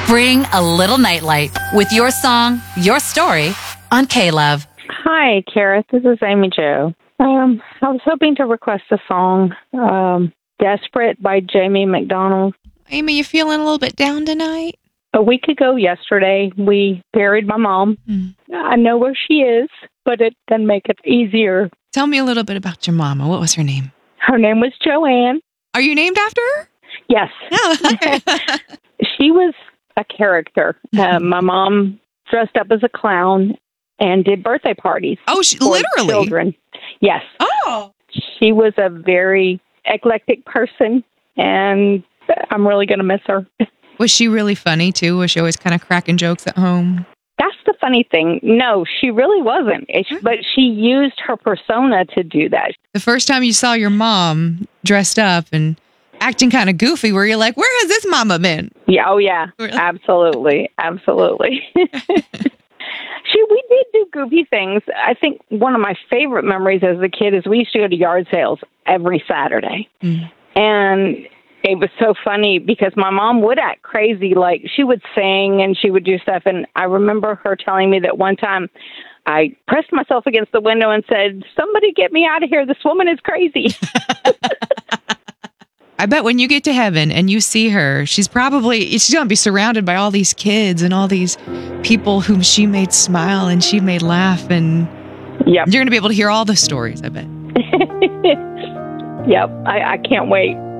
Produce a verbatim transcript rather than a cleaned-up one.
Bring a little nightlight with your song, your story on K-Love. Hi, Kara. This is Amy Jo. Um, I was hoping to request a song, um, Desperate by Jamie McDonald. Amy, you feeling a little bit down tonight? A week ago yesterday, we buried my mom. Mm. I know where she is, but it doesn't make it easier. Tell me a little bit about your mama. What was her name? Her name was Joanne. Are you named after her? Yes. Oh, okay. She was a character. Uh, my mom dressed up as a clown and did birthday parties. Oh, she, for literally? Children. Yes. Oh. She was a very eclectic person, and I'm really going to miss her. Was she really funny, too? Was she always kind of cracking jokes at home? That's the funny thing. No, she really wasn't. But she used her persona to do that. The first time you saw your mom dressed up and acting kind of goofy, were you like, where has this mama been? Yeah, oh, yeah. Really? Absolutely. Absolutely. She, we did do goofy things. I think one of my favorite memories as a kid is we used to go to yard sales every Saturday. Mm. And it was so funny because my mom would act crazy. Like, she would sing and she would do stuff. And I remember her telling me that one time I pressed myself against the window and said, somebody get me out of here. This woman is crazy. I bet when you get to heaven and you see her, she's probably, she's going to be surrounded by all these kids and all these people whom she made smile and she made laugh. And yep. You're going to be able to hear all the stories, I bet. Yep. I, I can't wait.